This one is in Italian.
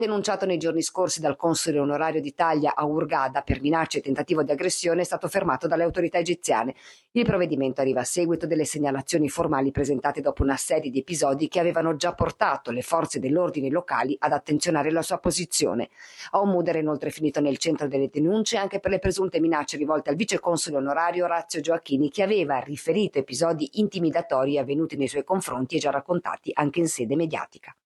Denunciato nei giorni scorsi dal console onorario d'Italia a Hurghada per minacce e tentativo di aggressione, è stato fermato dalle autorità egiziane. Il provvedimento arriva a seguito delle segnalazioni formali presentate dopo una serie di episodi che avevano già portato le forze dell'ordine locali ad attenzionare la sua posizione. Aumud era inoltre finito nel centro delle denunce anche per le presunte minacce rivolte al viceconsole onorario Orazio Gioacchini, che aveva riferito episodi intimidatori avvenuti nei suoi confronti e già raccontati anche in sede mediatica.